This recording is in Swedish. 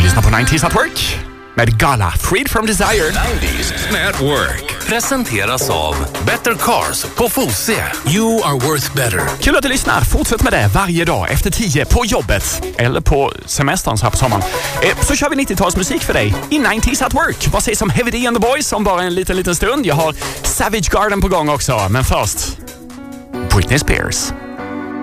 lyssnar på 90s at Work med Gala, Freed from Desire. 90s Network presenteras av Better Cars på Fosie. You are worth better. Kul att du lyssnar. Fortsätt med det varje dag efter 10 på jobbet eller på semestern så här på sommaren. Så kör vi 90-talsmusik för dig i 90s at Work. Vad sägs om Heavy D and the Boys om bara en liten stund? Jag har Savage Garden på gång också, men först Britney Spears.